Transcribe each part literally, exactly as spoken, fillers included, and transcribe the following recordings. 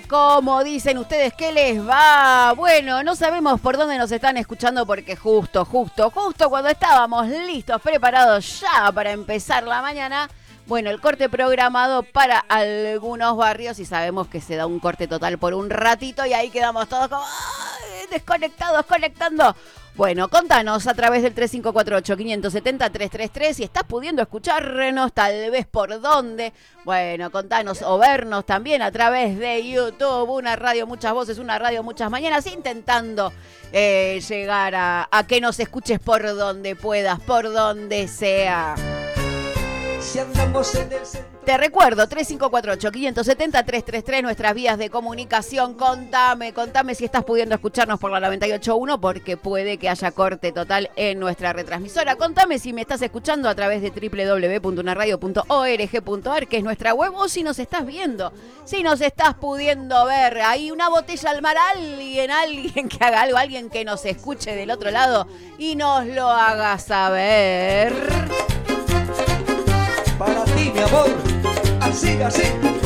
¿Cómo dicen ustedes que les va? Bueno, no sabemos por dónde nos están escuchando porque justo, justo, justo cuando estábamos listos, preparados ya para empezar la mañana, bueno, el corte programado para algunos barrios y sabemos que se da un corte total por un ratito y ahí quedamos todos como ¡ay! Desconectados, conectando. Bueno, contanos a través del tres cinco cuatro ocho, cinco siete cero, tres tres tres si estás pudiendo escucharnos, tal vez por dónde. Bueno, contanos o vernos también a través de YouTube, una radio, muchas voces, una radio, muchas mañanas, intentando eh, llegar a, a que nos escuches por donde puedas, por donde sea. Si andamos en el centro. Te recuerdo, tres cinco cuatro ocho, cinco siete cero, tres tres tres, nuestras vías de comunicación. Contame, contame si estás pudiendo escucharnos por la noventa y ocho punto uno, porque puede que haya corte total en nuestra retransmisora. Contame si me estás escuchando a través de doble u doble u doble u punto una radio punto org punto a r, que es nuestra web, o si nos estás viendo, si nos estás pudiendo ver. Hay una botella al mar, alguien, alguien que haga algo, alguien que nos escuche del otro lado y nos lo haga saber. Para ti, mi amor, así, así.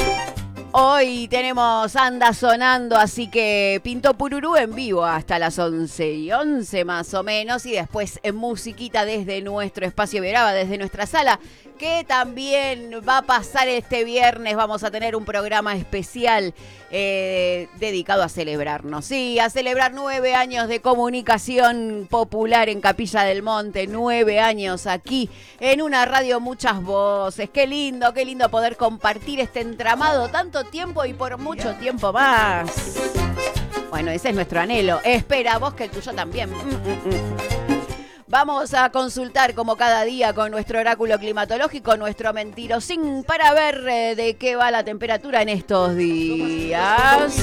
Hoy tenemos Anda Sonando, así que Pinto Pururú en vivo hasta las once y once más o menos. Y después en musiquita desde nuestro espacio Veraba, desde nuestra sala, que también va a pasar este viernes. Vamos a tener un programa especial eh, dedicado a celebrarnos. Sí, a celebrar nueve años de comunicación popular en Capilla del Monte. Nueve años aquí en una radio, muchas voces. Qué lindo, qué lindo poder compartir este entramado tanto tiempo y por mucho tiempo más. Bueno, ese es nuestro anhelo. Espera vos que el tuyo también. Mm, mm, mm. Vamos a consultar como cada día con nuestro oráculo climatológico, nuestro mentirosín, para ver eh, de qué va la temperatura en estos días.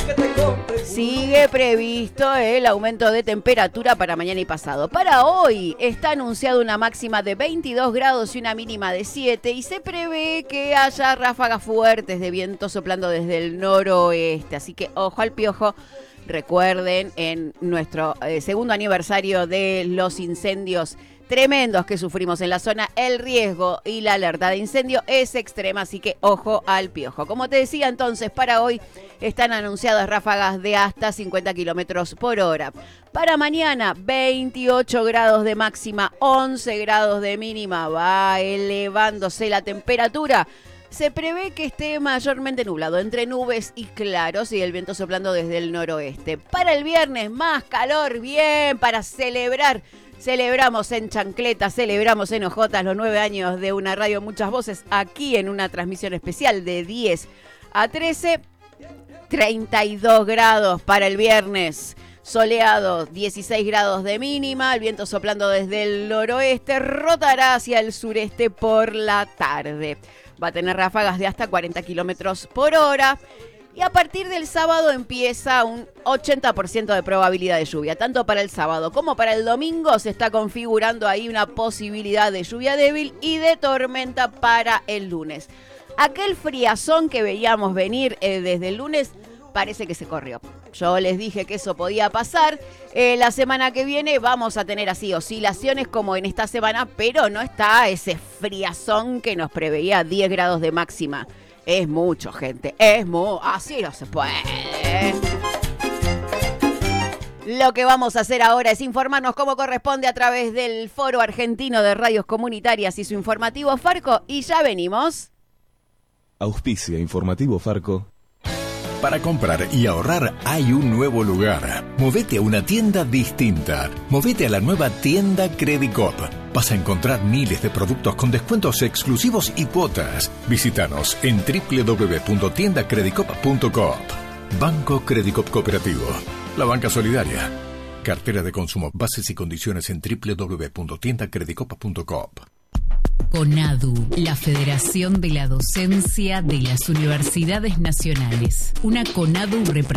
Sigue previsto el aumento de temperatura para mañana y pasado. Para hoy está anunciado una máxima de veintidós grados y una mínima de siete, y se prevé que haya ráfagas fuertes de viento soplando desde el noroeste, así que ojo al piojo. Recuerden, en nuestro eh, segundo aniversario de los incendios tremendos que sufrimos en la zona, el riesgo y la alerta de incendio es extrema, así que ojo al piojo. Como te decía entonces, para hoy están anunciadas ráfagas de hasta cincuenta kilómetros por hora. Para mañana, veintiocho grados de máxima, once grados de mínima, va elevándose la temperatura. Se prevé que esté mayormente nublado, entre nubes y claros, y el viento soplando desde el noroeste. Para el viernes, más calor, bien, para celebrar. Celebramos en chancletas, celebramos en ojotas los nueve años de una radio, muchas voces, aquí en una transmisión especial de diez a trece. treinta y dos grados para el viernes. Soleado, dieciséis grados de mínima, el viento soplando desde el noroeste, rotará hacia el sureste por la tarde. Va a tener ráfagas de hasta cuarenta kilómetros por hora. Y a partir del sábado empieza un ochenta por ciento de probabilidad de lluvia. Tanto para el sábado como para el domingo se está configurando ahí una posibilidad de lluvia débil y de tormenta para el lunes. Aquel friazón que veíamos venir eh, desde el lunes parece que se corrió. Yo les dije que eso podía pasar. Eh, la semana que viene vamos a tener así oscilaciones como en esta semana, pero no está ese friazón que nos preveía diez grados de máxima. Es mucho, gente. Es muy... Así no se puede. Lo que vamos a hacer ahora es informarnos como corresponde a través del Foro Argentino de Radios Comunitarias y su informativo Farco. Y ya venimos. Auspicia Informativo Farco. Para comprar y ahorrar hay un nuevo lugar. Movete a una tienda distinta. Movete a la nueva tienda Credicop. Vas a encontrar miles de productos con descuentos exclusivos y cuotas. Visítanos en doble u doble u doble u punto tienda credicop punto coop. Banco Credicop Cooperativo. La banca solidaria. Cartera de consumo. Bases y condiciones en doble u doble u doble u punto tienda credicop punto coop. CONADU, la Federación de la Docencia de las Universidades Nacionales. Una CONADU representativa.